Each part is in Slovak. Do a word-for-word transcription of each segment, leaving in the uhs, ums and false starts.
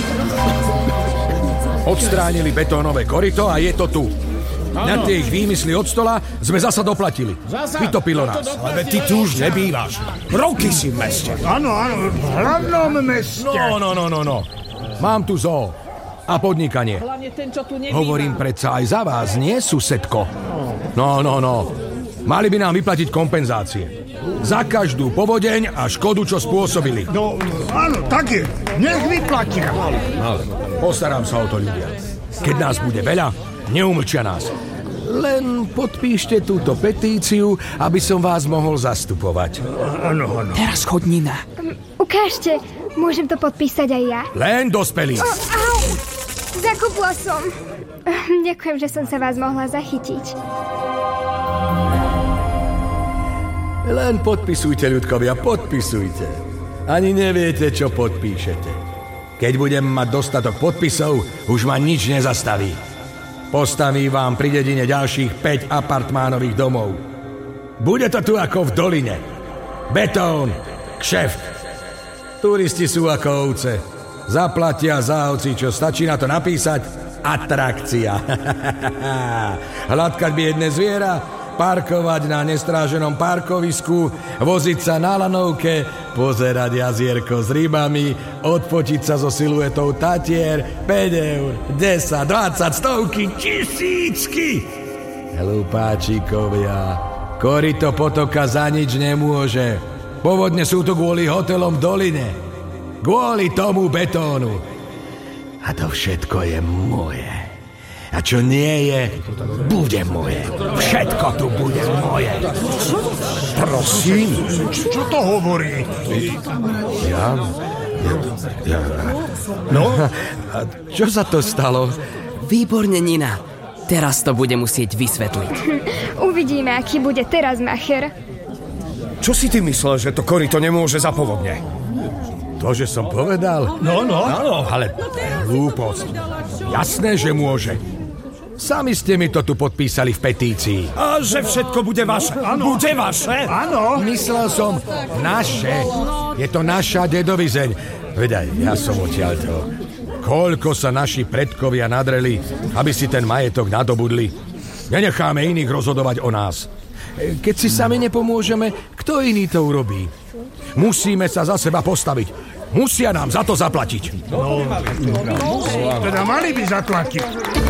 Odstránili betónové koryto a je to tu. Na tie ich výmysly od stola sme zasa doplatili. Vytopilo nás. Ale ty tu už nebývaš. Roky si v meste. Áno, áno, v hlavnom meste. No, no, no, no, no. Mám tu zoo a podnikanie. Hovorím predsa aj za vás, nie, susedko? No, no, no. Mali by nám vyplatiť kompenzácie. Za každú povodeň a škodu, čo spôsobili. No, áno, tak je. Nech vyplatia. Postarám sa o to, ľudia. Keď nás bude veľa, neumlčia nás. Len podpíšte túto petíciu, aby som vás mohol zastupovať. Áno, áno. Teraz chod, Nina. Um, ukážte, môžem to podpísať aj ja? Len dospelí. Oh, au, zakopla som. Ďakujem, že som sa vás mohla zachytiť. Len podpisujte, ľudkovia, podpisujte. Ani neviete, čo podpíšete. Keď budem mať dostatok podpisov, už ma nič nezastaví. Postaví vám pri dedine ďalších päť apartmánových domov. Bude to tu ako v doline. Betón, kšeft. Turisti sú ako ovce. Zaplatia za hoci, čo stačí na to napísať atrakcia. Hladkať biedne zviera, parkovať na nestráženom parkovisku, voziť sa na lanovke, pozerať jazierko s rybami, odfotiť sa so siluetou Tatier, päť eur, desať, dvadsať, stovky, tisícky. Hlupáčikovia, koryto potoka za nič nemôže. Povodne sú tu kvôli hotelom v doline. Kvôli tomu betónu. A to všetko je moje. A čo nie je, bude moje. Všetko tu bude moje. Prosím, čo to hovorí? Ja? Ja? ja. No? A čo sa to stalo? Výborne, Nina. Teraz to bude musieť vysvetliť. Uvidíme, aký bude teraz macher. Čo si ty myslel, že to koryto nemôže za povodne? To, že som povedal? No, no. Áno, ale hlúposť. Jasné, že môže. Sami ste mi to tu podpísali v petícii. A že všetko bude vaše. Áno. Bude vaše. Áno. Myslel som naše. Je to naša dedovizeň. Veď aj ja som odtiaľto. Koľko sa naši predkovia nadreli, aby si ten majetok nadobudli. Nenecháme iných rozhodovať o nás. Keď si sami nepomôžeme, kto iný to urobí? Musíme sa za seba postaviť. Musia nám za to zaplatiť. No, no, teda mali by zaplatiť.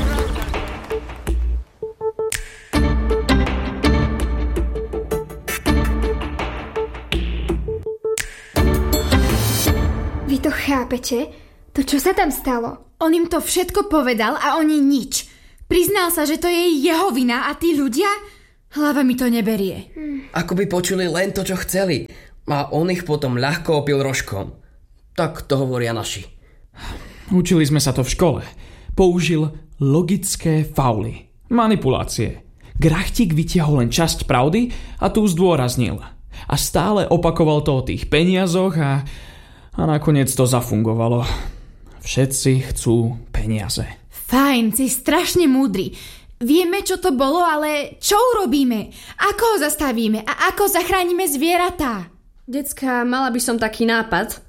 Vy to chápete? To čo sa tam stalo? On im to všetko povedal a oni nič. Priznal sa, že to je jeho vina a tí ľudia? Hlava mi to neberie. Hm. Ako by počuli len to, čo chceli. A on ich potom ľahko opil rožkom. Tak to hovoria naši. Učili sme sa to v škole. Použil logické fauly. Manipulácie. Grachtík vytiahol len časť pravdy a tu zdôraznil. A stále opakoval to o tých peniazoch a, a nakoniec to zafungovalo. Všetci chcú peniaze. Fajn, si strašne múdry. Vieme, čo to bolo, ale čo urobíme? Ako ho zastavíme? A ako zachránime zvieratá? Decka, mala by som taký nápad.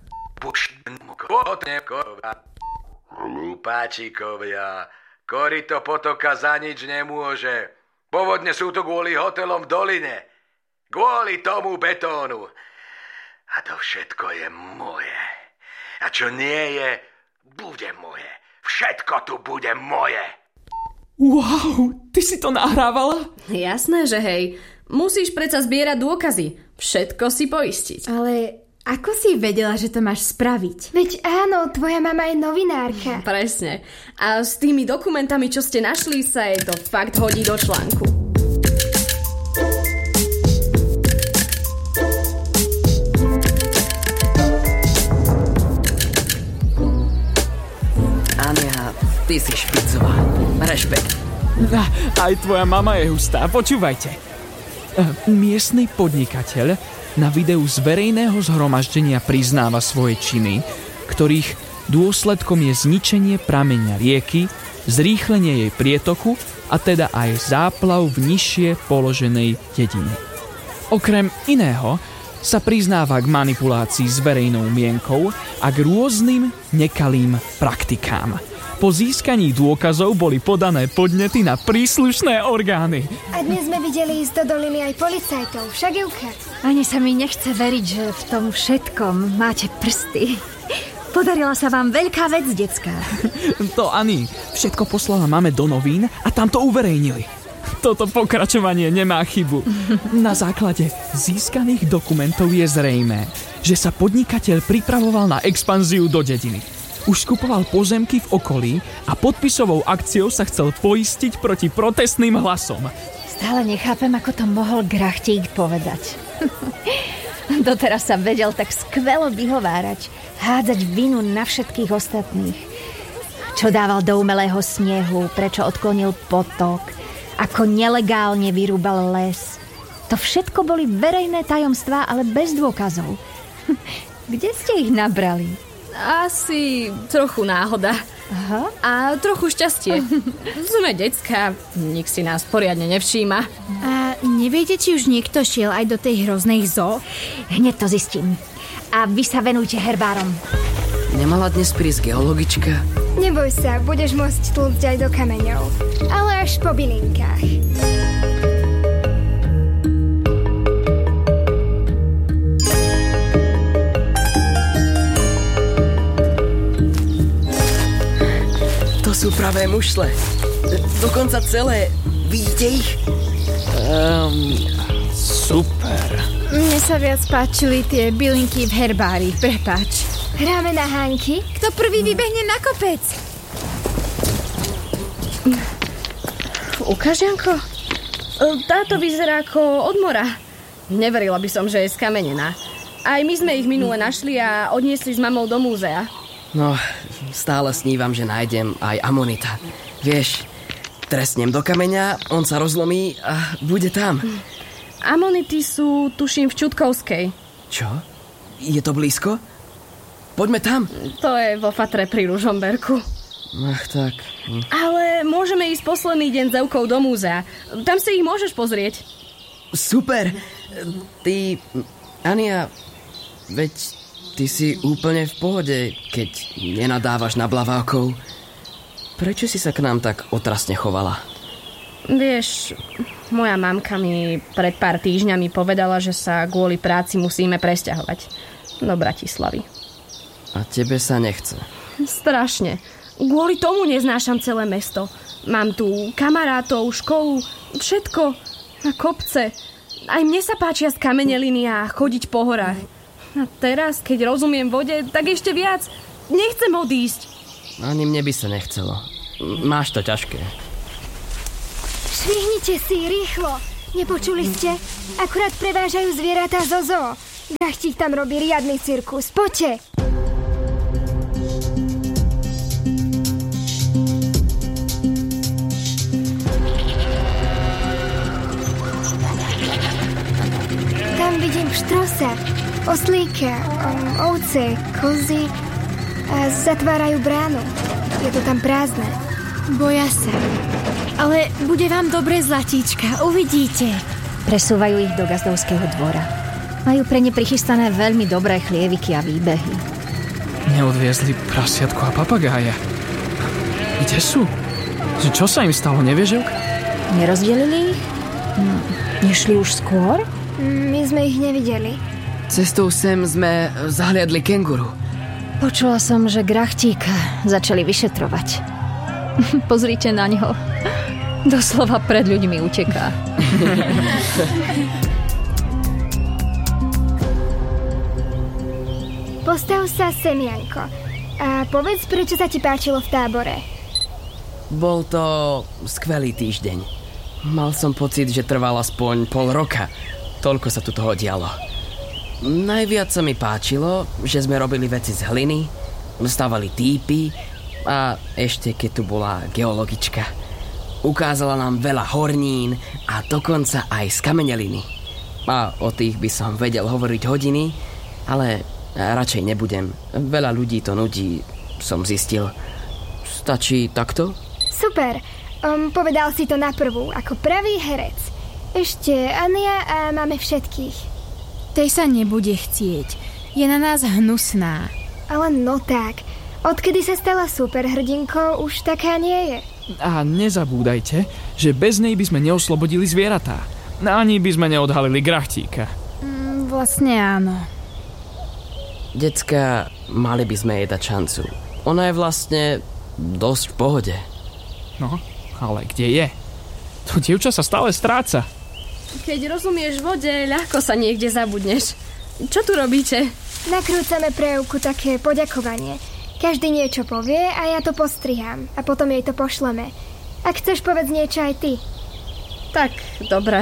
Hlupáčikovia, koryto potoka za nič nemôže. Povodne sú tu kvôli hotelom v doline. Kvôli tomu betónu. A to všetko je moje. A čo nie je, bude moje. Všetko tu bude moje. Wow, ty si to nahrávala? Jasné, že hej. Musíš predsa zbierať dôkazy. Všetko si poistiť. Ale ako si vedela, že to máš spraviť? Veď áno, tvoja mama je novinárka. Presne. A s tými dokumentami, čo ste našli, sa jej to fakt hodí do článku. Ania, ty si špicová. Rešpekt. Aj tvoja mama je hustá, počúvajte. Miestny podnikateľ na videu z verejného zhromaždenia priznáva svoje činy, ktorých dôsledkom je zničenie prameňa rieky, zrýchlenie jej prietoku a teda aj záplav v nižšie položenej dedine. Okrem iného sa priznáva k manipulácii s verejnou mienkou a k rôznym nekalým praktikám. Po získaní dôkazov boli podané podnety na príslušné orgány. A dnes sme videli ísť do doliny aj policajtov, však Euka? Ani sa mi nechce veriť, že v tom všetkom máte prsty. Podarila sa vám veľká vec, decká. To Ani, všetko poslala mame do novín a tam to uverejnili. Toto pokračovanie nemá chybu. Na základe získaných dokumentov je zrejmé, že sa podnikateľ pripravoval na expanziu do dediny. Už skupoval pozemky v okolí a podpisovou akciou sa chcel poistiť proti protestným hlasom. Stále nechápem, ako to mohol Grachtík povedať. Doteraz sa vedel tak skvelo vyhovárať, hádzať vinu na všetkých ostatných. Čo dával do umelého snehu, prečo odklonil potok, ako nelegálne vyrúbal les. To všetko boli verejné tajomstvá, ale bez dôkazov. Kde ste ich nabrali? Asi trochu náhoda. Aha. A trochu šťastie. Sme decká, nik si nás poriadne nevšíma. A neviete, či už niekto šiel aj do tej hroznej zoo? Hneď to zistím. A vy sa venujte herbárom. Nemala dnes prísť geologička? Neboj sa, budeš môcť tlcť aj do kameňov. Ale až po bylinkách. To sú pravé mušle. Dokonca celé. Vidíte ich? Um, super. Mne sa viac páčili tie bylinky v herbári, prepáč. Hráme na hánky? Kto prvý vybehne na kopec? Ukáž, Janko? Táto vyzerá ako od mora. Neverila by som, že je skamenená. Aj my sme ich minule našli a odniesli s mamou do múzea. No, stále snívam, že nájdem aj amonita. Vieš, trestnem do kameňa, on sa rozlomí a bude tam. Amonity sú, tuším, v Čutkovskej. Čo? Je to blízko? Poďme tam. To je vo Fatre pri Ružomberku. Ach, tak. Ale môžeme ísť posledný deň s Evkou do múzea. Tam si ich môžeš pozrieť. Super. Ty, Ania, veď ty si úplne v pohode, keď nenadávaš na blavákov. Prečo si sa k nám tak otrasne chovala? Vieš, moja mamka mi pred pár týždňami povedala, že sa kvôli práci musíme presťahovať do Bratislavy. A tebe sa nechce? Strašne. Kvôli tomu neznášam celé mesto. Mám tu kamarátov, školu, všetko. Na kopce. Aj mne sa páčia skameneliny a chodiť po horách. A teraz, keď rozumiem vode, tak ešte viac. Nechcem odísť. Ani mne by sa nechcelo. Máš to ťažké. Švihnite si, rýchlo. Nepočuli ste? Akurát prevážajú zvieratá zo zoo. Grachtík tam robí riadny cirkus. Poďte. Tam vidím štrosa, oslíka, um, ovce, kozy a zatvárajú bránu. Je to tam prázdne. Boja sa. Ale bude vám dobre, zlatíčka, uvidíte. Presúvajú ich do gazdovského dvora. Majú pre ne prichystané veľmi dobré chlieviky a výbehy. Neodviezli prasiatko a papagája. Kde sú? Čo sa im stalo, nevieš, Evka? Nerozdelili ich? Hm, nešli už skôr? My sme ich nevideli. Cestou sem sme zahliadli kenguru. Počula som, že Grachtíka začali vyšetrovať. Pozrite na ňo. Doslova pred ľuďmi uteká. Postav sa sem, Janko. A povedz, prečo sa ti páčilo v tábore. Bol to skvelý týždeň. Mal som pocit, že trval aspoň pol roka. Toľko sa tu toho dialo. Najviac sa mi páčilo, že sme robili veci z hliny, stávali týpy a ešte keď tu bola geologička. Ukázala nám veľa hornín a dokonca aj skameneliny. A o tých by som vedel hovoriť hodiny, ale radšej nebudem. Veľa ľudí to nudí, som zistil. Stačí takto? Super. Um, povedal si to na prvú, ako pravý herec. Ešte Ania a máme všetkých. tej sa nebude chcieť. Je na nás hnusná. Ale no tak, odkedy sa stala superhrdinkou, už taká nie je. A nezabúdajte, že bez nej by sme neoslobodili zvieratá. Ani by sme neodhalili Grachtíka. Mm, vlastne áno. Decka, mali by sme jej dať šancu. Ona je vlastne dosť v pohode. No, ale kde je? To dievča sa stále stráca. Keď rozumieš vode, ľahko sa niekde zabudneš. Čo tu robíte? Nakrúcame pre Evku také poďakovanie. Každý niečo povie a ja to postrihám a potom jej to pošleme. Ak chceš, povedz niečo aj ty. Tak, dobre.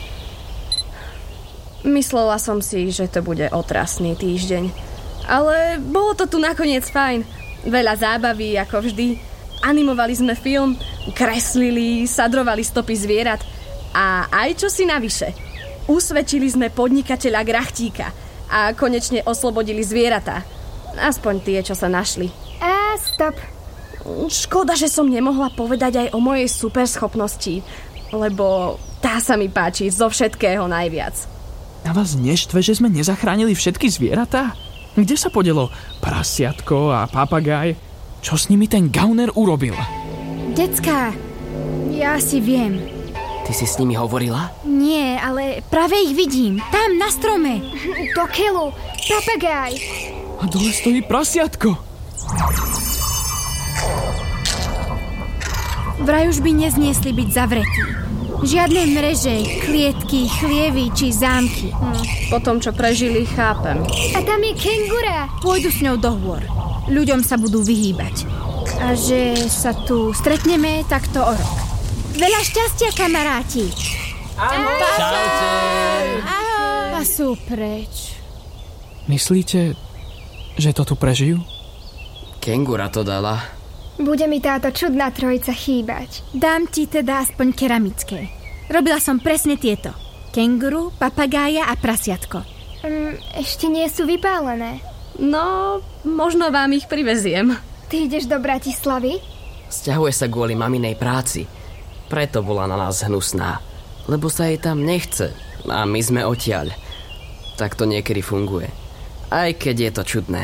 Myslela som si, že to bude otrasný týždeň. Ale bolo to tu nakoniec fajn. Veľa zábavy, ako vždy. Animovali sme film, kreslili, sadrovali stopy zvierat. A aj čo si navyše. Usvedčili sme podnikateľa Grachtíka a konečne oslobodili zvieratá. Aspoň tie, čo sa našli. A stop. Škoda, že som nemohla povedať aj o mojej superschopnosti, lebo tá sa mi páči zo všetkého najviac. A vás neštve, že sme nezachránili všetky zvieratá? Kde sa podelo prasiatko a papagaj? Čo s nimi ten gauner urobil? Decká, ja si viem. Ty si s nimi hovorila? Nie, ale práve ich vidím. Tam, na strome. Do keľu, papagaj. A dole stojí prasiatko. Vraj už by nezniesli byť zavretí. Žiadne mreže, klietky, chlievy či zámky. Hm, po tom, čo prežili, chápem. A tam je kengura. Pôjdu s ňou do hôr. Ľuďom sa budú vyhýbať. A že sa tu stretneme takto o rok. Veľa šťastia, kamaráti. Ahoj. Čaute. Ahoj. A sú preč. Myslíte, že to tu prežijú? Kengura to dala. Bude mi táto čudná trojica chýbať. Dám ti teda aspoň keramické. Robila som presne tieto. Kenguru, papagája a prasiatko. Um, ešte nie sú vypálené. No, možno vám ich priveziem. Ty ideš do Bratislavy? Sťahuje sa kvôli maminej práci. Preto bola na nás hnusná. Lebo sa jej tam nechce. A my sme odtiaľ. Tak to niekedy funguje. Aj keď je to čudné.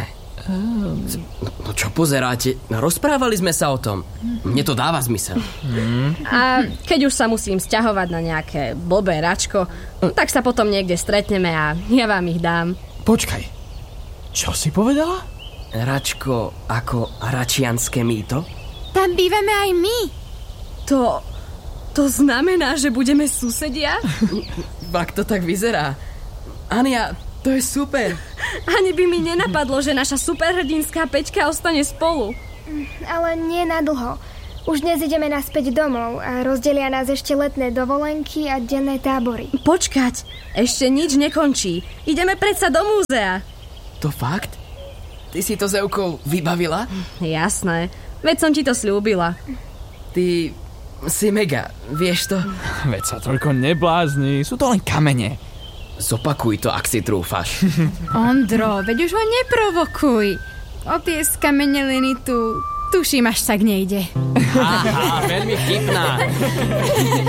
No čo pozeráte? Rozprávali sme sa o tom. Mne to dáva zmysel. A keď už sa musím sťahovať na nejaké blbé račko, tak sa potom niekde stretneme a ja vám ich dám. Počkaj. Čo si povedala? Račko ako račianske mýto? Tam bývame aj my. To... To znamená, že budeme susedia? Fakt to tak vyzerá. Ania, to je super. Ani by mi nenapadlo, že naša superhrdinská Peťka ostane spolu. Ale nie na dlho. Už dnes ideme naspäť domov a rozdelia nás ešte letné dovolenky a denné tábory. Počkať, ešte nič nekončí. Ideme predsa do múzea. To fakt? Ty si to s Evkou vybavila? Jasné, veď som ti to sľúbila. Ty si mega, vieš to? Veď sa toľko neblázni, sú to len kamene. Zopakuj to, ak si trúfaš. Ondro, veď už ho neprovokuj. O tie skameneliny tu, tuším, až tak nejde. Aha, veľmi vtipná.